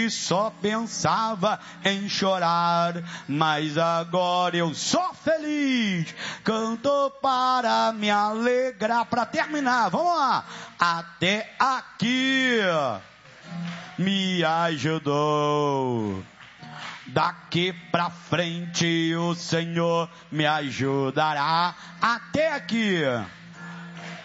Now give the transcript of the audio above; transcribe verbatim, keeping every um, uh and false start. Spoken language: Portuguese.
só pensava em chorar, mas agora eu sou feliz, canto para me alegrar. Para terminar, vamos lá, até aqui me ajudou, daqui pra frente o Senhor me ajudará. Até aqui